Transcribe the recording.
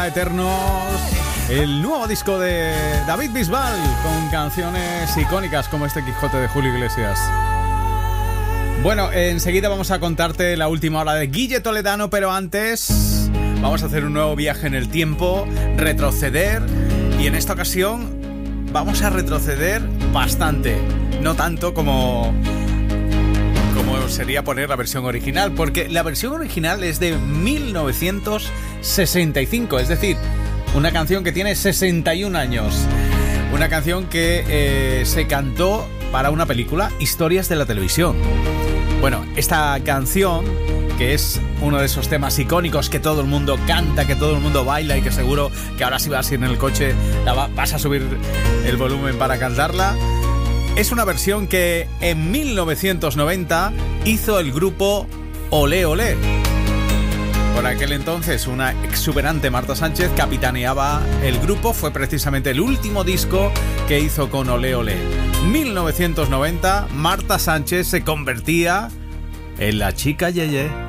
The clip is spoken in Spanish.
será eternos el nuevo disco de David Bisbal, con canciones icónicas como este Quijote de Julio Iglesias. Bueno, enseguida vamos a contarte la última hora de Guille Toledano, pero antes vamos a hacer un nuevo viaje en el tiempo, retroceder, y en esta ocasión vamos a retroceder bastante, no tanto como sería poner la versión original, porque la versión original es de 1965, es decir, una canción que tiene 61 años, una canción que se cantó para una película, Historias de la Televisión. Bueno, esta canción, que es uno de esos temas icónicos que todo el mundo canta, que todo el mundo baila, y que seguro que ahora si vas a ir en el coche vas a subir el volumen para cantarla, es una versión que en 1990 hizo el grupo Olé Olé. Por aquel entonces una exuberante Marta Sánchez capitaneaba el grupo, fue precisamente el último disco que hizo con Olé Olé. 1990, Marta Sánchez se convertía en la chica Yeye.